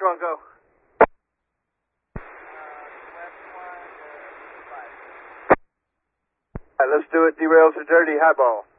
one, go. All right, let's do it. Derails to dirty highball.